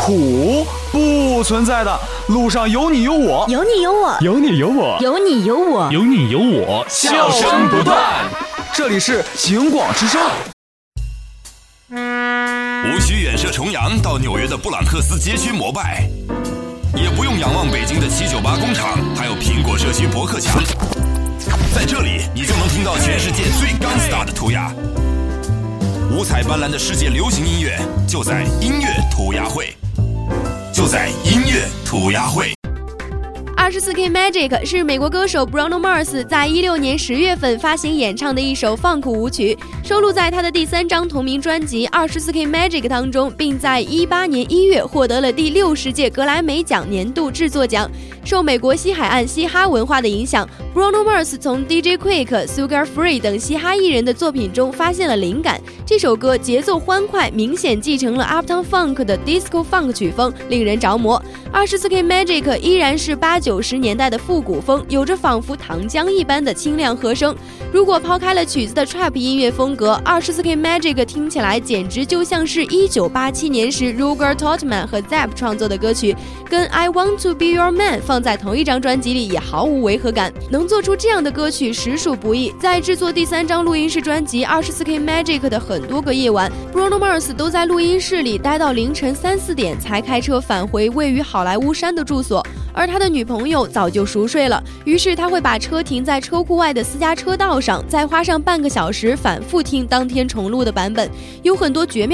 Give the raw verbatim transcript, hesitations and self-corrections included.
苦，不存在的。路上有你有我， 有你有我， 有你有我， 有你有我， 有你有我， 笑声不断。这里是警广之声。 无需远涉重洋到纽约的布朗克斯街区膜拜，也不用仰望北京的七九八工厂，还有苹果社区博客墙。在这里，你就能听到全世界最钢 star 的涂鸦。五彩斑斓的世界流行音乐，就在音乐涂鸦会，就在音乐涂鸦会。 二十四 K Magic 是美国歌手 Bruno Mars 在一六年十月份发行演唱的一首放克舞曲，收录在他的第三张同名专辑二十四 K Magic 当中，并在一八年一月获得了第六十届格莱美奖年度制作奖。受美国西海岸嘻哈文化的影响， Bruno Mars 从 D J Quik、Sugar Free 等嘻哈艺人的作品中发现了灵感。这首歌节奏欢快，明显继承了 Uptown Funk 的 Disco Funk 曲风，令人着魔。二十四 K Magic 依然是八九十年代的复古风，有着仿佛糖浆一般的清亮和声。如果抛开了曲子的 Trap 音乐风格， 二十四 K Magic 听起来简直就像是一九八七年时 Ruger Toltman 和 Zapp 创作的歌曲，跟 I Want to Be Your Man 放在同一张专辑里也毫无违和感。能做出这样的歌曲实属不易。在制作第三张录音室专辑二十四 K Magic 的很多个夜晚， Bruno Mars 都在录音室里待到凌晨三四点才开车返回位于好莱坞山的住所，而他的女朋友早就熟睡了，于是他会把车停在车库外的私家车道上，再花上半个小时反复听当天重录的版本。有很多绝妙